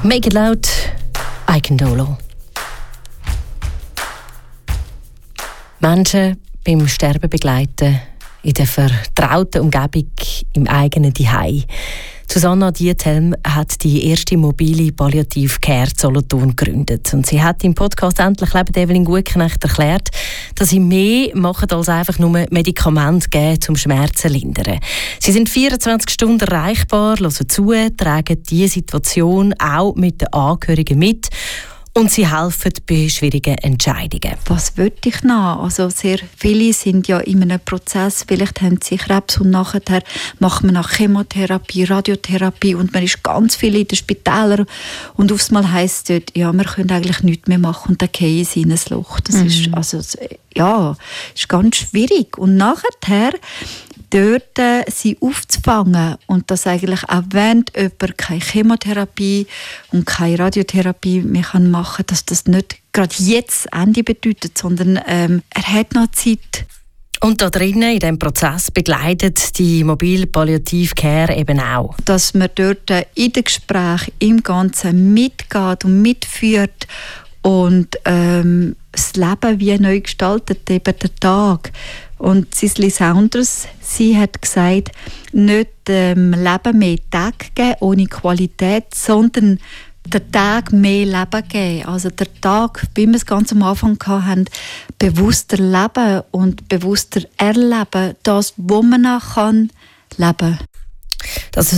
Make it loud, Icon Dolo. Menschen beim Sterben begleiten, in der vertrauten Umgebung, im eigenen Zuhause. Susanna Diethelm hat die erste mobile Palliative Care Solothurn gegründet. Und sie hat im Podcast «Endlich leben» Evelyn Gutknecht erklärt, dass sie mehr machen als einfach nur Medikamente geben, um Schmerzen zu lindern. Sie sind 24 Stunden erreichbar, hören zu, tragen diese Situation auch mit den Angehörigen mit. Und sie helfen bei schwierigen Entscheidungen. Was will ich noch? Also sehr viele sind ja in einem Prozess, vielleicht haben sie Krebs und nachher macht man nach Chemotherapie, Radiotherapie und man ist ganz viel in den Spitälern und aufs Mal heisst es dort, ja, wir können eigentlich nichts mehr machen und dann fallen sie in ein Loch. Das ist, also, ja, ist ganz schwierig. Und nachher dort sie aufzufangen und dass eigentlich auch wenn jemand keine Chemotherapie und keine Radiotherapie mehr machen kann, dass das nicht gerade jetzt Ende bedeutet, sondern er hat noch Zeit. Und da drinnen, in diesem Prozess, begleitet die mobile Palliative Care eben auch. Dass man dort in den Gesprächen im Ganzen mitgeht und mitführt und das Leben wie neu gestaltet, eben den Tag. Und Cicely Saunders, sie hat gesagt, nicht Leben mehr Tag geben, ohne Qualität, sondern den Tag mehr Leben geben. Also der Tag, wie wir es ganz am Anfang hatten, bewusster leben und bewusster erleben, das, wo man noch leben kann. Das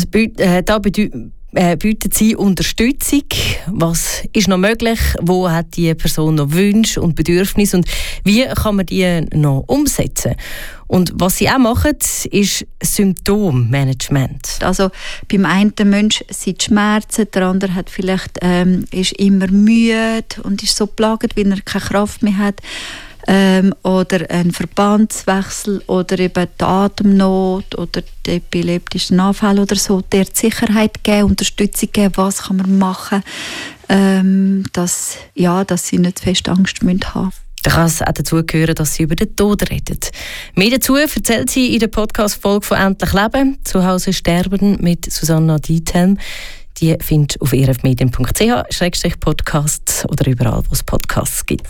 bietet sie Unterstützung. Was ist noch möglich? Wo hat die Person noch Wünsche und Bedürfnisse? Und wie kann man die noch umsetzen? Und was sie auch machen, ist Symptommanagement. Also beim einen Menschen sind die Schmerzen, der andere hat vielleicht, ist immer müde und ist so plagt, weil er keine Kraft mehr hat. Oder ein Verbandswechsel oder eben die Atemnot oder die epileptischen Anfälle oder so, der Sicherheit geben, Unterstützung geben, was kann man machen, dass sie nicht fest Angst haben müssen. Da kann es auch dazu gehören, dass sie über den Tod reden. Mehr dazu erzählt sie in der Podcast-Folge von «Endlich leben», «Zu Hause sterben» mit Susanna Diethelm. Die findest du auf erfmedien.ch/podcast oder überall, wo es Podcasts gibt.